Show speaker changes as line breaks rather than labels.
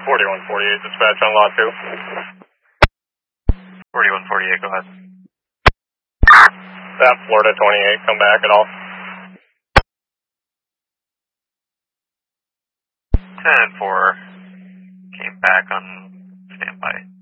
4148, dispatch on lot 2.
4148, go ahead.
That Florida 28, come back at all.
10-4, came back on standby.